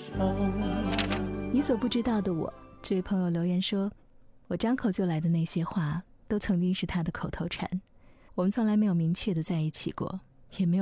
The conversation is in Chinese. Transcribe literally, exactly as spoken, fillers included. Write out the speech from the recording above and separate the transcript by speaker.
Speaker 1: 你所不知道的我，这位朋友留言说，我张口就来的那些话都曾经是他的口头禅，我们从来没有明确的在一起过，也没有